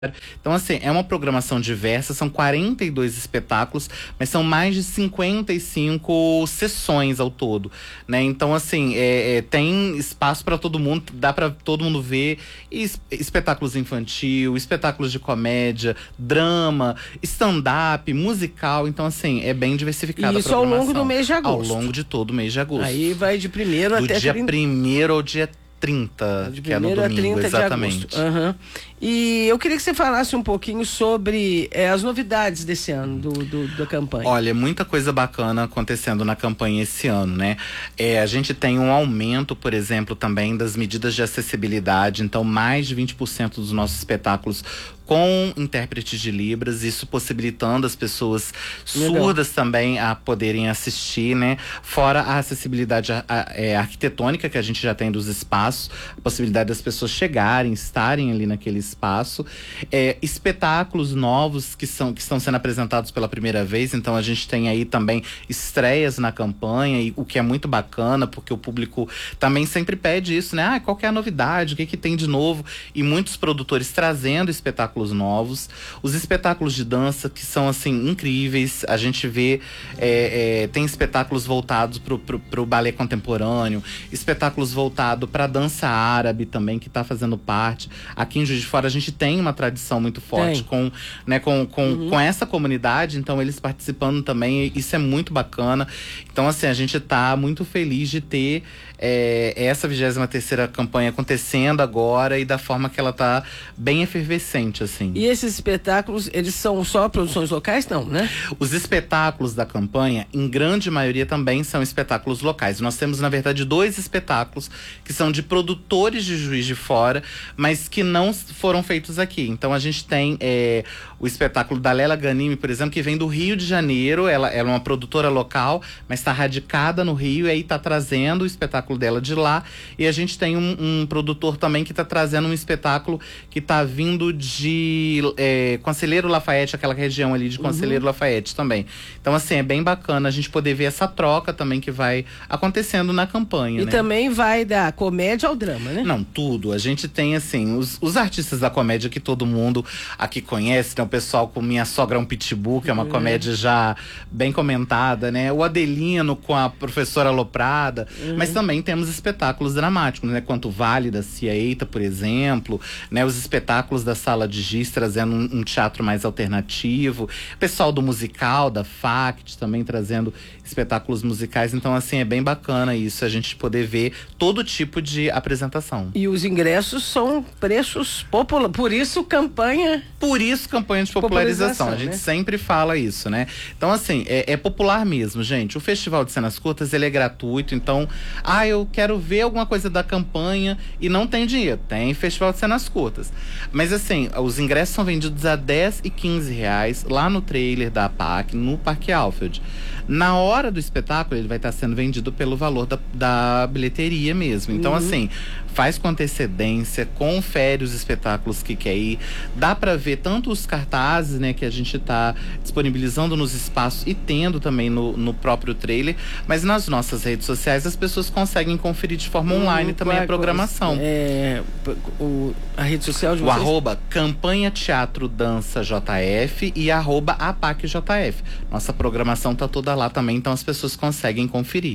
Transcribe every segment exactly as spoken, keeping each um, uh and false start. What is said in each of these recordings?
Então, assim, é uma programação diversa, são quarenta e dois espetáculos, mas são mais de cinquenta e cinco sessões ao todo, né? Então, assim, é, é, tem espaço para todo mundo, dá para todo mundo ver es, espetáculos infantil, espetáculos de comédia, drama, stand-up, musical. Então, assim, é bem diversificado. Isso ao longo do mês de agosto. Ao longo de todo o mês de agosto. Aí vai de primeiro do até dia trinta... primeiro ao dia trinta, de que é no domingo, trinta exatamente. De agosto. Uhum. E eu queria que você falasse um pouquinho sobre é, as novidades desse ano do, do, da campanha. Olha, muita coisa bacana acontecendo na campanha esse ano, né? É, a gente tem um aumento, por exemplo, também das medidas de acessibilidade. Então, mais de vinte por cento dos nossos espetáculos com intérpretes de Libras, isso possibilitando as pessoas Legal. surdas também a poderem assistir, né? Fora a acessibilidade a, a, é, arquitetônica que a gente já tem dos espaços, a possibilidade das pessoas chegarem, estarem ali naquele espaço. É, espetáculos novos que, são, que estão sendo apresentados pela primeira vez, então a gente tem aí também estreias na campanha, e o que é muito bacana, porque o público também sempre pede isso, né? Ah, qual que é a novidade? O que, que tem de novo? E muitos produtores trazendo espetáculos novos, os espetáculos de dança que são assim incríveis. A gente vê é, é, tem espetáculos voltados pro, pro, pro balé contemporâneo, espetáculos voltados para dança árabe também, que está fazendo parte. Aqui em Juiz de Fora a gente tem uma tradição muito forte tem. com, né, com, com, uhum. com essa comunidade, então eles participando também, isso é muito bacana. Então, assim, a gente está muito feliz de ter é, essa vigésima terceira campanha acontecendo agora e da forma que ela está bem efervescente, assim. E esses espetáculos, eles são só produções locais, não, né? Os espetáculos da campanha, em grande maioria, também são espetáculos locais. Nós temos, na verdade, dois espetáculos que são de produtores de Juiz de Fora, mas que não foram feitos aqui. Então, a gente tem é, o espetáculo da Lela Ganimi, por exemplo, que vem do Rio de Janeiro. Ela, ela é uma produtora local, mas está radicada no Rio, e aí está trazendo o espetáculo dela de lá. E a gente tem um, um produtor também que está trazendo um espetáculo que está vindo de é, Conselheiro Lafayette, aquela região ali de Conselheiro uhum. Lafayette também. Então, assim, é bem bacana a gente poder ver essa troca também que vai acontecendo na campanha, E né? também vai da comédia ao drama, né? Não, tudo. A gente tem, assim, os, os artistas da comédia que todo mundo aqui conhece, né? O pessoal com Minha Sogra é um Pitbull, que é uma uhum. comédia já bem comentada, né? O Adelino com a Professora Aloprada. Uhum. Mas também temos espetáculos dramáticos, né? Quanto Vale, da Cia Eita, por exemplo, né? Os espetáculos da Sala de Giz, trazendo um, um teatro mais alternativo. O pessoal do musical, da F A C T, também trazendo espetáculos musicais. Então, assim, é bem bacana isso, a gente poder ver todo tipo de apresentação. E os ingressos são preços populares, por isso campanha... Por isso campanha de popularização, a gente né? sempre fala isso, né? Então, assim, é, é popular mesmo, gente. O Festival de Cenas Curtas, ele é gratuito, então, ah, eu quero ver alguma coisa da campanha e não tem dinheiro. Tem Festival de Cenas Curtas. Mas, assim, os ingressos são vendidos a dez e quinze reais lá no trailer da P A C, no Parque Alfield. Na hora do espetáculo, ele vai estar sendo vendido pelo valor da, da bilheteria mesmo. Então, uhum. assim, faz com antecedência, confere os espetáculos que quer ir. Dá pra ver tanto os cartazes, né, que a gente tá disponibilizando nos espaços e tendo também no, no próprio trailer. Mas nas nossas redes sociais, as pessoas conseguem conferir de forma uhum, online também a programação. É, o, a rede social de o vocês? O arroba Campanha Teatro Dança J F e arroba A P A C J F. Nossa programação tá toda lá também, então as pessoas conseguem conferir.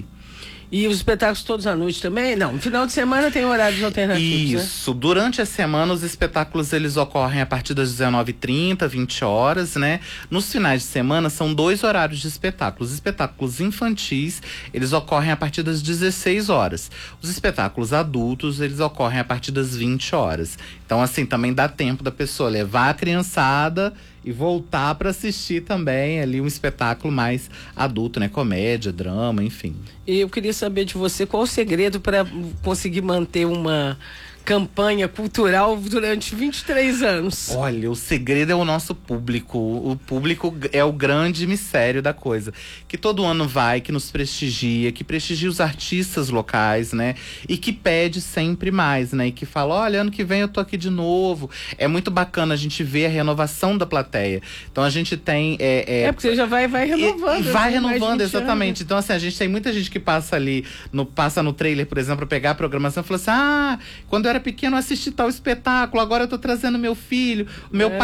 E os espetáculos todos à noite também? Não, no final de semana tem horários alternativos, Isso, né? Durante a semana os espetáculos eles ocorrem a partir das dezenove e trinta, vinte horas, né? Nos finais de semana são dois horários de espetáculos. Os espetáculos infantis, eles ocorrem a partir das dezesseis horas. Os espetáculos adultos, eles ocorrem a partir das vinte horas. Então, assim, também dá tempo da pessoa levar a criançada e voltar para assistir também ali um espetáculo mais adulto, né? Comédia, drama, enfim. E eu queria saber de você qual o segredo para conseguir manter uma campanha cultural durante vinte e três anos. Olha, o segredo é o nosso público. O público é o grande mistério da coisa. Que todo ano vai, que nos prestigia, que prestigia os artistas locais, né? E que pede sempre mais, né? E que fala, olha, ano que vem eu tô aqui de novo. É muito bacana a gente ver a renovação da plateia. Então a gente tem... É, é, é porque você já vai, vai renovando. E, e vai né? renovando, exatamente. Então, assim, a gente tem muita gente que passa ali, no, passa no trailer, por exemplo, pra pegar a programação e fala assim, ah, quando eu era era pequeno, eu assisti tal espetáculo, agora eu tô trazendo meu filho. O meu É. pai